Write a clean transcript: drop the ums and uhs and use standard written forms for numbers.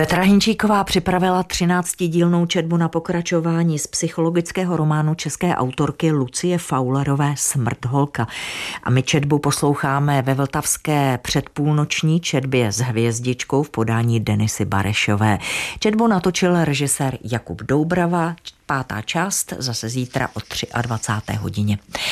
Petra Hinčíková připravila 13dílnou četbu na pokračování z psychologického románu české autorky Lucie Faulerové Smrt holka. A my četbu posloucháme ve vltavské předpůlnoční četbě s hvězdičkou v podání Denisy Barešové. Četbu natočil režisér Jakub Doubrava, 5. část zase zítra o 23. hodině.